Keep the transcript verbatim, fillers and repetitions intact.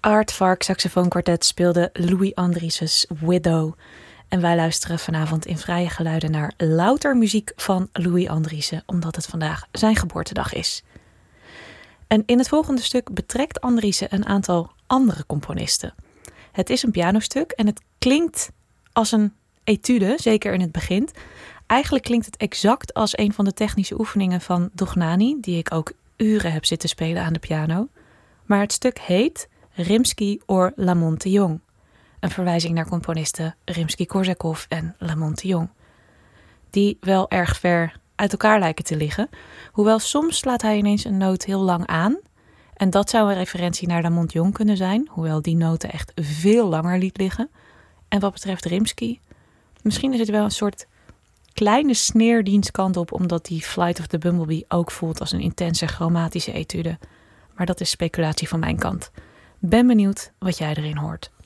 Aardvark saxofoonkwartet speelde Louis Andries's Widow. En wij luisteren vanavond in Vrije Geluiden naar louter muziek van Louis Andriessen, omdat het vandaag zijn geboortedag is. En in het volgende stuk betrekt Andriessen een aantal andere componisten. Het is een pianostuk en het klinkt als een etude, zeker in het begin. Eigenlijk klinkt het exact als een van de technische oefeningen van Dohnányi, die ik ook uren heb zitten spelen aan de piano. Maar het stuk heet Rimsky or La Montillon. Een verwijzing naar componisten Rimsky-Korsakov en La Montillon. Die wel erg ver uit elkaar lijken te liggen. Hoewel soms slaat hij ineens een noot heel lang aan. En dat zou een referentie naar La Montillon kunnen zijn. Hoewel die noten echt veel langer liet liggen. En wat betreft Rimsky, misschien is het wel een soort kleine sneerdienstkant op, omdat die Flight of the Bumblebee ook voelt als een intense chromatische etude. Maar dat is speculatie van mijn kant. Ben benieuwd wat jij erin hoort.